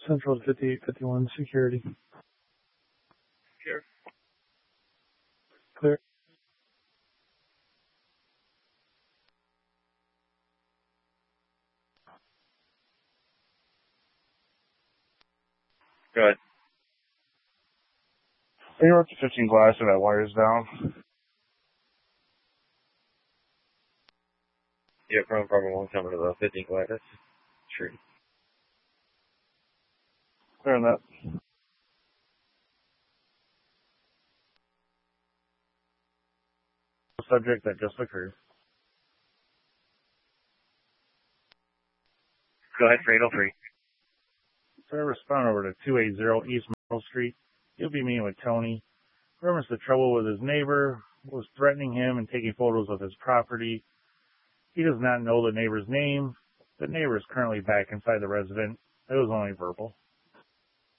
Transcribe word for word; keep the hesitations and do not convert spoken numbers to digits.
Central fifty-eight fifty-one, security. Sure. Clear. Go ahead. You're up to fifteen glass and that wire's down. Yeah, from problem one coming to the fifteen glass. Sure. Clearing that. Subject that just occurred. Go ahead for eight oh three. So I respond over to two eighty East Middle Street. He'll be meeting with Tony. Remembers the trouble with his neighbor, was threatening him and taking photos of his property. He does not know the neighbor's name. The neighbor is currently back inside the residence. It was only verbal.